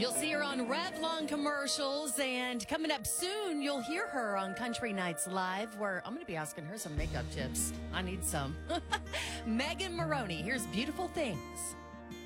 You'll see her on Revlon commercials, and coming up soon, you'll hear her on Country Nights Live, where I'm going to be asking her some makeup tips. I need some. Megan Moroney, here's Beautiful Things.